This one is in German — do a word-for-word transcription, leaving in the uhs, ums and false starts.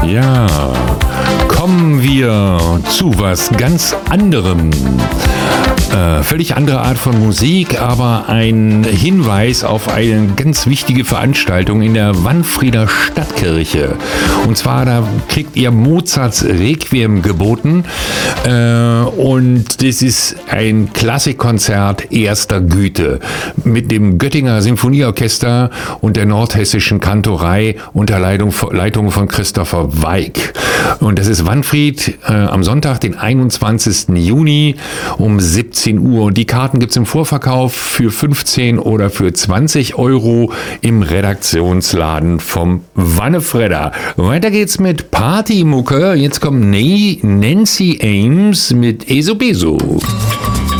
Ja, kommen wir zu was ganz anderem. Äh, völlig andere Art von Musik, aber ein Hinweis auf eine ganz wichtige Veranstaltung in der Wanfrieder Stadtkirche. Und zwar, da kriegt ihr Mozarts Requiem geboten äh, und das ist ein Klassikkonzert erster Güte mit dem Göttinger Sinfonieorchester und der Nordhessischen Kantorei unter Leitung, Leitung von Christopher Weig. Und das ist Wanfried äh, am Sonntag, den einundzwanzigsten Juni um siebzehn Uhr. Und die Karten gibt es im Vorverkauf für fünfzehn oder für zwanzig Euro im Redaktionsladen vom Wannefredder. Weiter geht's mit Partymucke. Jetzt kommt Nancy Ames mit Eso Beso.